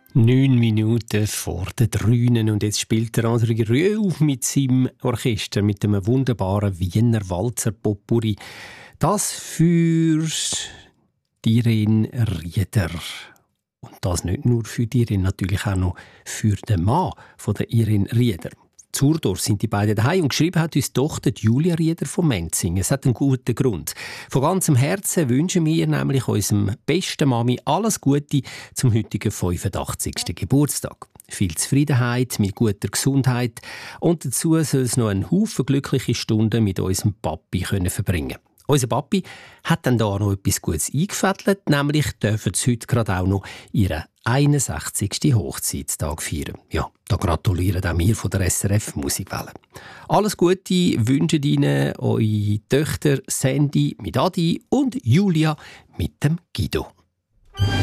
9 Minuten vor der 3 und jetzt spielt der André Rieu mit seinem Orchester mit einem wunderbaren Wiener Walzer Potpourri. Das für Irene Rieder. Und das nicht nur für Irene, natürlich auch noch für den Mann von der Irene Rieder. Zurdorf sind die beiden daheim und geschrieben hat uns die Tochter Julia Rieder von Menzingen. Es hat einen guten Grund. Von ganzem Herzen wünschen wir nämlich unserem besten Mami alles Gute zum heutigen 85. Geburtstag. Viel Zufriedenheit, mit guter Gesundheit und dazu soll es noch einen Haufen glückliche Stunden mit unserem Papi verbringen können. Unser Papi hat dann da noch etwas Gutes eingefädelt, nämlich dürfen sie heute gerade auch noch ihren 61. Hochzeitstag feiern. Ja, da gratulieren auch wir von der SRF Musikwelle. Alles Gute wünschen Ihnen eure Töchter Sandy mit Adi und Julia mit dem Guido.